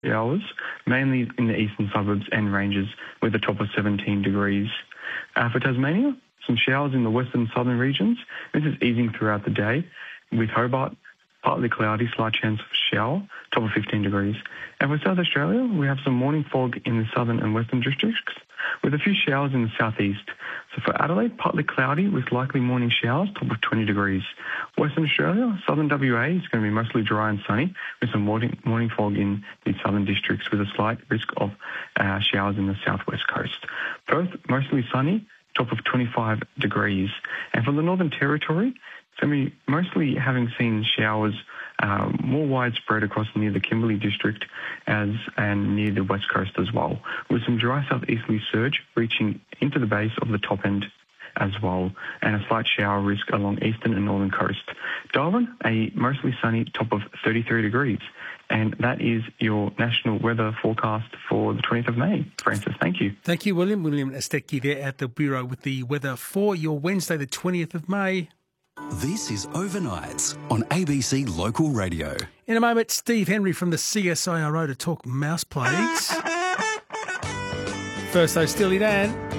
Showers, mainly in the eastern suburbs and ranges with a top of 17 degrees. For Tasmania, some showers in the western and southern regions. This is easing throughout the day with Hobart, partly cloudy, slight chance of shower, top of 15 degrees. And for South Australia, we have some morning fog in the southern and western districts with a few showers in the southeast. So for Adelaide, partly cloudy with likely morning showers, top of 20 degrees. Western Australia, southern WA is going to be mostly dry and sunny with some morning fog in the southern districts with a slight risk of showers in the southwest coast. Perth, mostly sunny, top of 25 degrees. And for the Northern Territory, so we mostly having seen showers more widespread across near the Kimberley district and near the west coast as well, with some dry southeasterly surge reaching into the base of the top end as well, and a slight shower risk along eastern and northern coast. Darwin, a mostly sunny top of 33 degrees. And that is your national weather forecast for the 20th of May. Francis, thank you. Thank you, William. William Astecki there at the Bureau with the weather for your Wednesday, the 20th of May. This is Overnights on ABC Local Radio. In a moment, Steve Henry from the CSIRO to talk mouse plagues. First, though, Steely Dan.